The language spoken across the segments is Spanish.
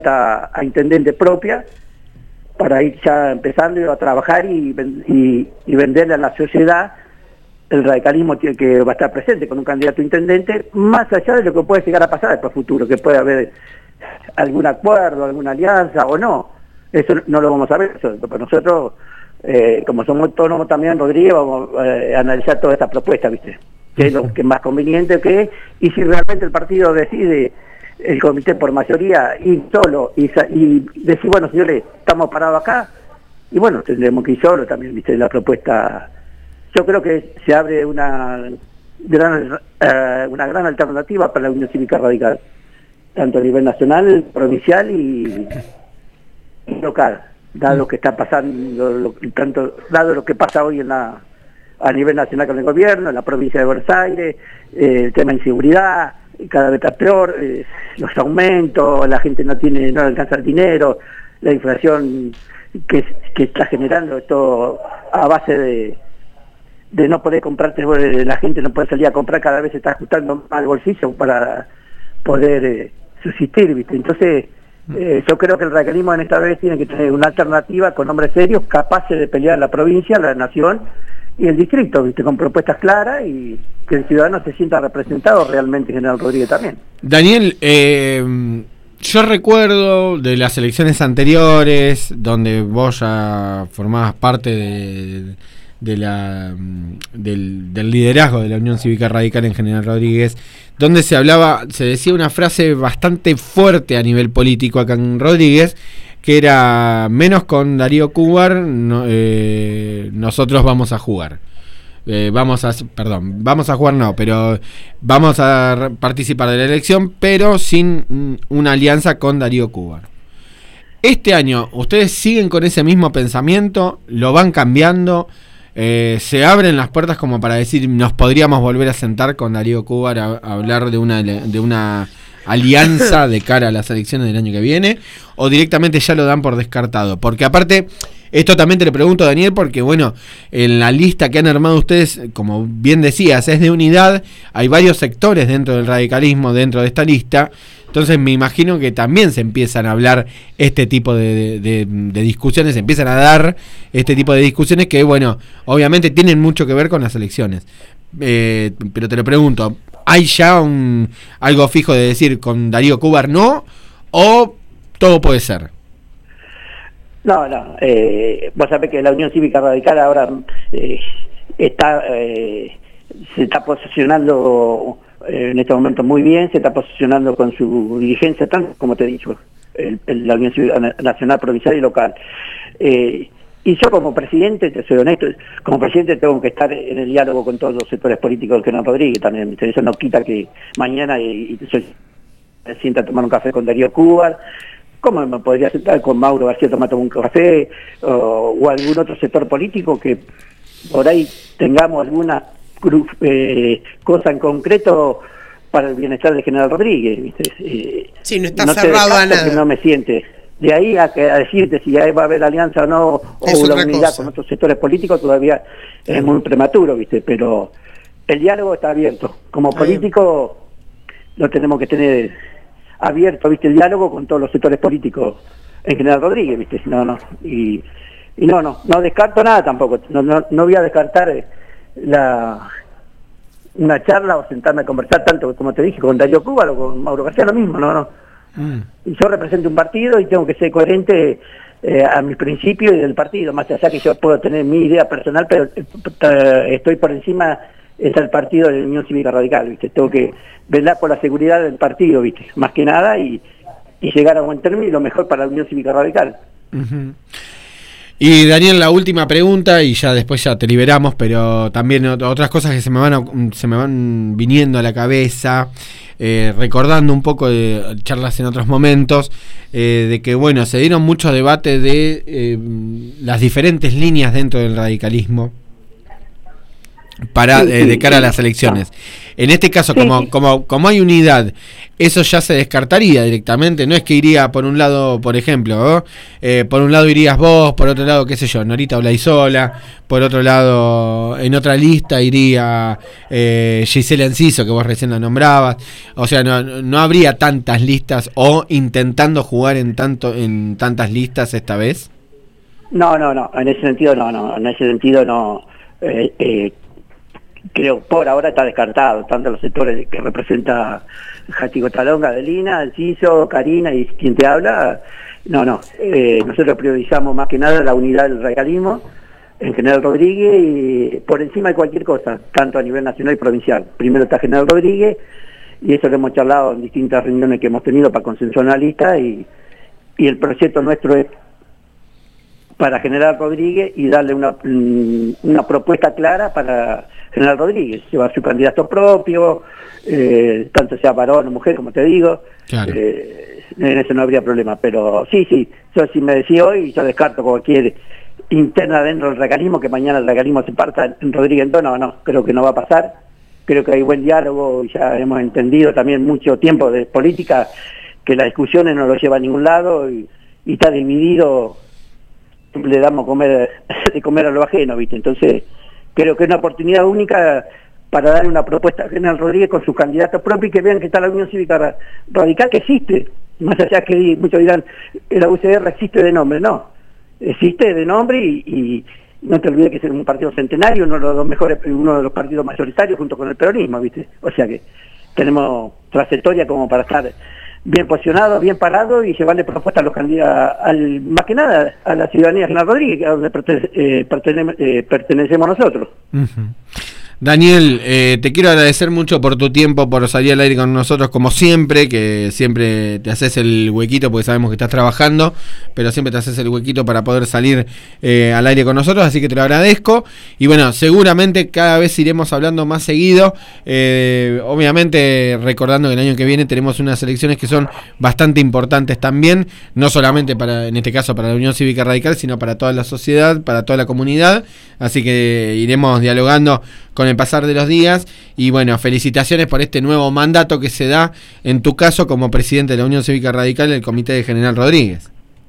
a intendente propia para ir ya empezando a trabajar y venderle a la sociedad el radicalismo que va a estar presente con un candidato a intendente, más allá de lo que puede llegar a pasar para el futuro, que puede haber algún acuerdo, alguna alianza o no. Eso no lo vamos a ver. Pero nosotros, como somos autónomos también, Rodríguez, vamos a analizar toda esta propuesta, ¿viste? Que es lo que es más conveniente que es, y si realmente el partido decide, el comité por mayoría, ir solo y decir, bueno, señores, estamos parados acá, y bueno, tendremos que ir solo también, ¿viste? La propuesta, yo creo que se abre una gran alternativa para la Unión Cívica Radical, tanto a nivel nacional, provincial y local, dado lo que está pasando, dado lo que pasa hoy a nivel nacional con el gobierno, en la provincia de Buenos Aires, el tema de inseguridad, cada vez está peor, los aumentos, la gente no alcanza el dinero, la inflación que está generando esto a base de no poder comprarte, la gente no puede salir a comprar, cada vez se está ajustando más el bolsillo para poder subsistir, ¿viste? Entonces, yo creo que el radicalismo en esta vez tiene que tener una alternativa con hombres serios, capaces de pelear la provincia, la nación y el distrito, ¿viste? Con propuestas claras y que el ciudadano se sienta representado realmente, General Rodríguez, también. Daniel, yo recuerdo de las elecciones anteriores, donde vos ya formabas parte del liderazgo de la Unión Cívica Radical en General Rodríguez, donde se decía una frase bastante fuerte a nivel político acá en Rodríguez, que era: menos con Darío Cúbar, nosotros vamos a jugar. Vamos a jugar no, pero vamos a participar de la elección, pero sin una alianza con Darío Cúbar. Este año, ¿ustedes siguen con ese mismo pensamiento? ¿Lo van cambiando? ¿Se abren las puertas como para decir nos podríamos volver a sentar con Darío Cúbar a hablar de una alianza de cara a las elecciones del año que viene, o directamente ya lo dan por descartado? Porque aparte, esto también te lo pregunto, Daniel, porque bueno, en la lista que han armado ustedes, como bien decías, es de unidad, hay varios sectores dentro del radicalismo dentro de esta lista, entonces me imagino que también se empiezan a hablar este tipo de discusiones, se empiezan a dar este tipo de discusiones que, bueno, obviamente tienen mucho que ver con las elecciones. Pero te lo pregunto, ¿hay ya algo fijo de decir con Darío Cúbar no? ¿O todo puede ser? No, vos sabés que la Unión Cívica Radical ahora se está posicionando en este momento muy bien, se está posicionando con su dirigencia, tanto como te he dicho, la Unión Cívica Nacional, Provincial y Local. Y yo como presidente, te soy honesto, como presidente tengo que estar en el diálogo con todos los sectores políticos del General Rodríguez también. Eso no quita que mañana me sienta a tomar un café con Darío Cúbar, como me podría sentar con Mauro García a tomar un café, o algún otro sector político que por ahí tengamos alguna cosa en concreto para el bienestar del General Rodríguez, ¿viste? Sí, no está cerrado a nada. Que no me siente. De ahí a decirte si va a haber alianza o no, o la unidad con otros sectores políticos, todavía es muy prematuro, ¿viste? Pero el diálogo está abierto. Como político lo tenemos que tener abierto, ¿viste? El diálogo con todos los sectores políticos en General Rodríguez, ¿viste? No descarto nada tampoco. No voy a descartar una charla o sentarme a conversar tanto como te dije con Darío Cúbar o con Mauro García, lo mismo, Y yo represento un partido y tengo que ser coherente a mis principios y del partido, más allá que yo puedo tener mi idea personal, pero estoy por encima del partido de la Unión Cívica Radical, ¿viste? Tengo que velar por la seguridad del partido, ¿viste? Más que nada, y llegar a buen término y lo mejor para la Unión Cívica Radical. Uh-huh. Y Daniel, la última pregunta, y ya después ya te liberamos, pero también otras cosas que se me van viniendo a la cabeza, recordando un poco de charlas en otros momentos, de que bueno, se dieron muchos debates de las diferentes líneas dentro del radicalismo. para de cara a las elecciones. En este caso, como hay unidad, eso ya se descartaría directamente. No es que iría por un lado, por ejemplo, ¿no? Por un lado irías vos, por otro lado, qué sé yo, Norita Olaizola, por otro lado, en otra lista iría Gisela Enciso, que vos recién la nombrabas. O sea, no habría tantas listas, o intentando jugar en tantas listas esta vez. No, en ese sentido no. Creo por ahora está descartado, tanto los sectores que representa Jati Cotalonga, Adelina, Enciso, Karina y quien te habla. Nosotros priorizamos más que nada la unidad del radicalismo en General Rodríguez y por encima de cualquier cosa, tanto a nivel nacional y provincial. Primero está General Rodríguez, y eso lo hemos charlado en distintas reuniones que hemos tenido para consensuar una lista, y el proyecto nuestro es para General Rodríguez y darle una propuesta clara para General Rodríguez, llevar su candidato propio, tanto sea varón o mujer, como te digo. Claro. En eso no habría problema, pero sí, yo si me decía hoy, yo descarto cualquier interna dentro del radicalismo, que mañana el radicalismo se parta en Rodríguez. No, creo que no va a pasar. Creo que hay buen diálogo, ya hemos entendido también mucho tiempo de política, que las discusiones no lo llevan a ningún lado, y está dividido. Le damos de comer a lo ajeno, ¿viste? Entonces, creo que es una oportunidad única para dar una propuesta a General Rodríguez con sus candidatos propios, y que vean que está la Unión Cívica Radical, que existe. Más allá que muchos dirán, la UCR existe de nombre, no. Existe de nombre, y no te olvides que es un partido centenario, uno de los partidos mayoritarios junto con el peronismo, ¿viste? O sea que tenemos trayectoria como para estar bien posicionado, bien parado, y llevarle propuestas a los candidatos, más que nada a la ciudadanía de General Rodríguez, que es donde pertenecemos nosotros. Uh-huh. Daniel, te quiero agradecer mucho por tu tiempo, por salir al aire con nosotros como siempre, que siempre te haces el huequito porque sabemos que estás trabajando, pero siempre te haces el huequito para poder salir al aire con nosotros, así que te lo agradezco. Y bueno, seguramente cada vez iremos hablando más seguido, obviamente recordando que el año que viene tenemos unas elecciones que son bastante importantes también, no solamente en este caso para la Unión Cívica Radical, sino para toda la sociedad, para toda la comunidad, así que iremos dialogando con el pasar de los días. Y bueno, felicitaciones por este nuevo mandato que se da en tu caso como presidente de la Unión Cívica Radical del Comité de General Rodríguez.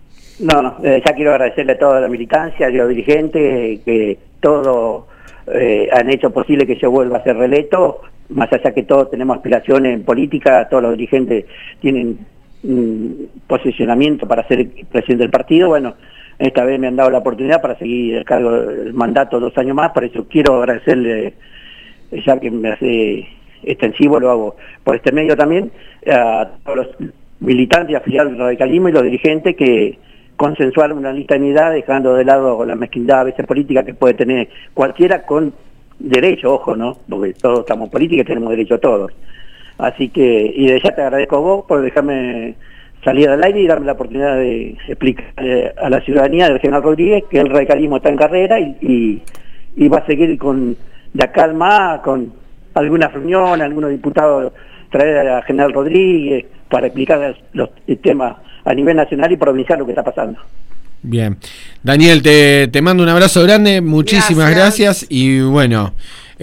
Ya quiero agradecerle a toda la militancia, a los dirigentes, que todos han hecho posible que yo vuelva a ser reelecto, más allá que todos tenemos aspiraciones en política, todos los dirigentes tienen posicionamiento para ser presidente del partido. Bueno, esta vez me han dado la oportunidad para seguir el cargo del mandato 2 años más, por eso quiero agradecerle, ya que me hace extensivo, lo hago por este medio también, a todos los militantes afiliados al radicalismo y los dirigentes que consensuaron una lista de unidad, dejando de lado la mezquindad a veces política que puede tener cualquiera con derecho, ojo, ¿no? Porque todos estamos en política y tenemos derecho a todos. Así que, y de ya te agradezco a vos por dejarme salir al aire y darme la oportunidad de explicar a la ciudadanía del General Rodríguez que el radicalismo está en carrera y va a seguir de acá al más, con algunas reuniones, algunos diputados traer a General Rodríguez para explicar los temas a nivel nacional y provincial lo que está pasando. Bien. Daniel, te mando un abrazo grande, muchísimas gracias y bueno,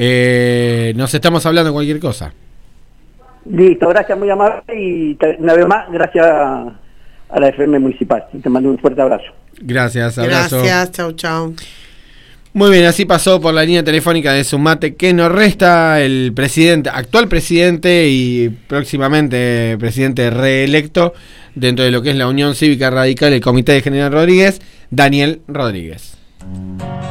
nos estamos hablando de cualquier cosa. Listo, gracias, muy amable, y una vez más, gracias a la FM Municipal. Te mando un fuerte abrazo. Gracias, abrazo. Gracias, chau. Muy bien, así pasó por la línea telefónica de Sumate que nos resta el actual presidente y próximamente presidente reelecto dentro de lo que es la Unión Cívica Radical, el Comité de General Rodríguez, Daniel Rodríguez.